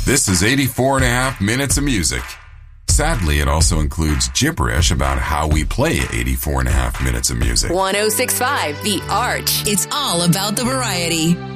This is 84 and a half minutes of music. Sadly, it also includes gibberish about how we play 84 and a half minutes of music. 106.5 The Arch. It's all about the variety.